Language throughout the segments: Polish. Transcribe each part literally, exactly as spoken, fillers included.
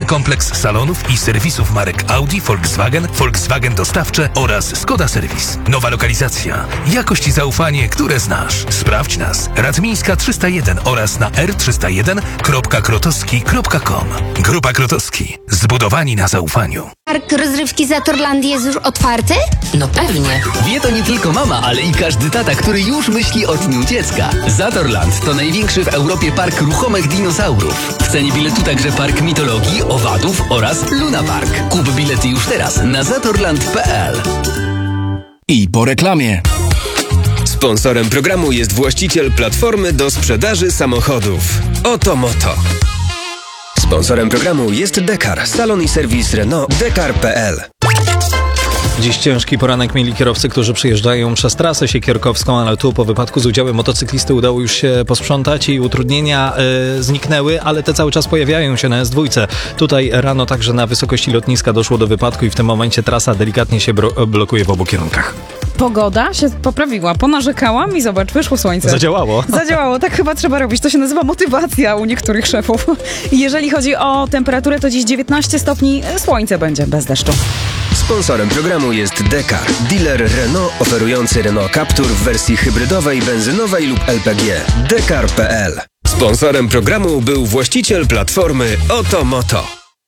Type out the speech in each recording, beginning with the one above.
kompleks salonów i serwisów marek Audi, Volkswagen, Volkswagen Dostawcze oraz Skoda Serwis. Nowa lokalizacja. Jakość i zaufanie, które znasz. Sprawdź nas. Radmińska trzysta jeden oraz na er trzysta jeden kropka krotowski kropka com. Grupa Krotowski. Zbudowani na zaufaniu. Park rozrywki Zatorland jest już otwarty? No pewnie. Wie to nie tylko mama, ale i każdy tata, który już myśli o dniu dziecka. Zatorland to największy w Europie park ruchomych dinozaurów. W cenie biletu także park mitologii, owadów oraz Luna Park. Kup bilety już teraz na zatorland kropka pe el. I po reklamie. Sponsorem programu jest właściciel platformy do sprzedaży samochodów Oto Moto. Sponsorem programu jest Dekar, salon i serwis Renault dekar kropka pe el. Dziś ciężki poranek mieli kierowcy, którzy przyjeżdżają przez trasę siekierkowską, ale tu po wypadku z udziałem motocyklisty udało już się posprzątać i utrudnienia y, zniknęły, ale te cały czas pojawiają się na es dwa. Tutaj rano także na wysokości lotniska doszło do wypadku i w tym momencie trasa delikatnie się bro- blokuje w obu kierunkach. Pogoda się poprawiła, ponarzekałam i zobacz, wyszło słońce. Zadziałało. Zadziałało, tak chyba trzeba robić. To się nazywa motywacja u niektórych szefów. Jeżeli chodzi o temperaturę, to dziś dziewiętnaście stopni, słońce będzie bez deszczu. Sponsorem programu jest Dekar, dealer Renault oferujący Renault Captur w wersji hybrydowej, benzynowej lub el pe gie. dekar kropka pe el. Sponsorem programu był właściciel platformy Oto Moto.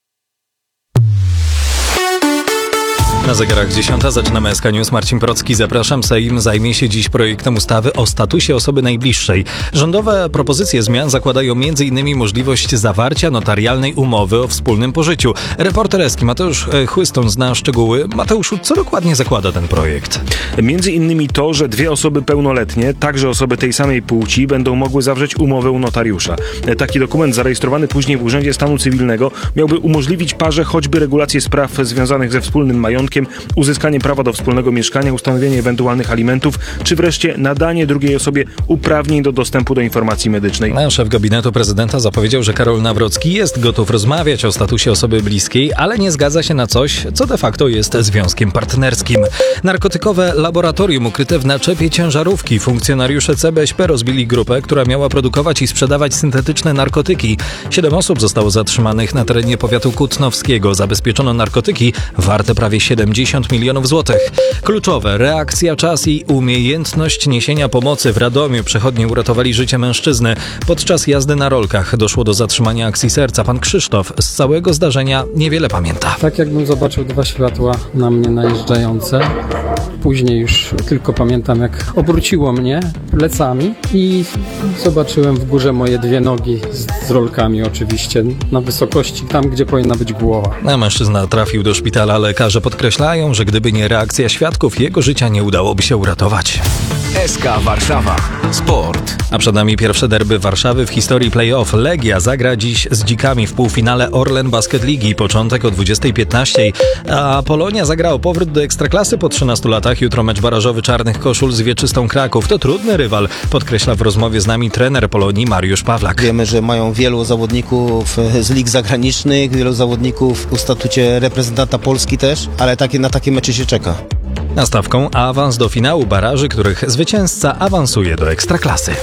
Na zegarach dziesiąta zaczynamy S K News. Marcin Procki, zapraszam. Sejm zajmie się dziś projektem ustawy o statusie osoby najbliższej. Rządowe propozycje zmian zakładają między innymi możliwość zawarcia notarialnej umowy o wspólnym pożyciu. Reporter Eski Mateusz Chłyston zna szczegóły. Mateuszu, co dokładnie zakłada ten projekt? Między innymi to, że dwie osoby pełnoletnie, także osoby tej samej płci, będą mogły zawrzeć umowę u notariusza. Taki dokument zarejestrowany później w Urzędzie Stanu Cywilnego miałby umożliwić parze choćby regulację spraw związanych ze wspólnym majątkiem, uzyskanie prawa do wspólnego mieszkania, ustanowienie ewentualnych alimentów, czy wreszcie nadanie drugiej osobie uprawnień do dostępu do informacji medycznej. Szef gabinetu prezydenta zapowiedział, że Karol Nawrocki jest gotów rozmawiać o statusie osoby bliskiej, ale nie zgadza się na coś, co de facto jest związkiem partnerskim. Narkotykowe laboratorium ukryte w naczepie ciężarówki. Funkcjonariusze ce be eś pe rozbili grupę, która miała produkować i sprzedawać syntetyczne narkotyki. Siedem osób zostało zatrzymanych na terenie powiatu kutnowskiego. Zabezpieczono narkotyki warte prawie siedemdziesiąt milionów złotych. Kluczowe: reakcja, czas i umiejętność niesienia pomocy. W Radomiu przechodni uratowali życie mężczyzny. Podczas jazdy na rolkach doszło do zatrzymania akcji serca. Pan Krzysztof z całego zdarzenia niewiele pamięta. Tak jakbym zobaczył dwa światła na mnie najeżdżające. Później już tylko pamiętam, jak obróciło mnie plecami i zobaczyłem w górze moje dwie nogi z, z rolkami oczywiście, na wysokości tam, gdzie powinna być głowa. A mężczyzna trafił do szpitala. Lekarze podkreślają, że gdyby nie reakcja świadków, jego życia nie udałoby się uratować. S K Warszawa. Sport. A przed nami pierwsze derby Warszawy w historii play-off. Legia zagra dziś z Dzikami w półfinale Orlen Basket Ligi. Początek o dwudziestej piętnaście, a Polonia zagra o powrót do Ekstraklasy po trzynastu latach. Jutro mecz barażowy Czarnych Koszul z Wieczystą Kraków. To trudny rywal, podkreśla w rozmowie z nami trener Polonii Mariusz Pawlak. Wiemy, że mają wielu zawodników z lig zagranicznych, wielu zawodników w statucie reprezentanta Polski też, ale takie, na takie mecze się czeka. A stawką awans do finału baraży, których zwycięzca awansuje do Ekstraklasy.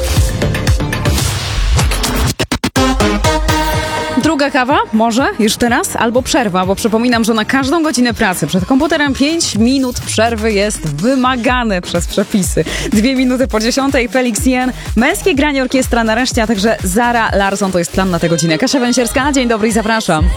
Druga kawa? Może? Już teraz? Albo przerwa, bo przypominam, że na każdą godzinę pracy przed komputerem pięć minut przerwy jest wymagane przez przepisy. Dwie minuty po dziesiątej Felix Jen, męskie granie orkiestra nareszcie, a także Zara Larsson. To jest plan na tę godzinę. Kasia Węsierska, dzień dobry i zapraszam.